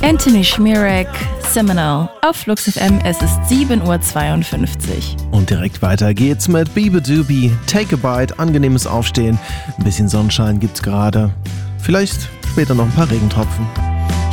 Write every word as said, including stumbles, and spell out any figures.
Anthony Schmierek, Seminole. Auf Flux F M, es ist sieben Uhr zweiundfünfzig. Und direkt weiter geht's mit Bebe Doobie, Take a Bite, angenehmes Aufstehen. Ein bisschen Sonnenschein gibt's gerade. Vielleicht später noch ein paar Regentropfen.